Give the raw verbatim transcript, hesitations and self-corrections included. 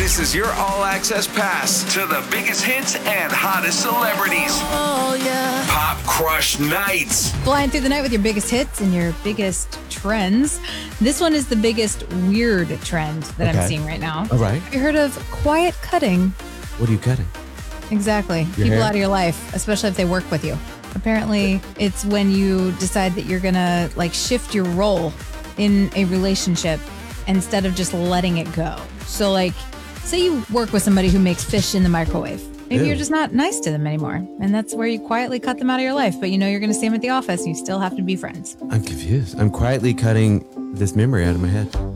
This is your all-access pass to the biggest hits and hottest celebrities. Oh, yeah. Pop Crush Nights. Flying through the night with your biggest hits and your biggest trends. This one is the biggest weird trend that Okay. I'm seeing right now. All right. Have you heard of quiet cutting? What are you cutting? Exactly. Your People hair? out of your life, especially if they work with you. Apparently, it's when you decide that you're going to like shift your role in a relationship instead of just letting it go. So like, say you work with somebody who makes fish in the microwave. Maybe Ew. you're just not nice to them anymore. And that's where you quietly cut them out of your life. But you know you're going to see them at the office. You still have to be friends. I'm confused. I'm quietly cutting this memory out of my head.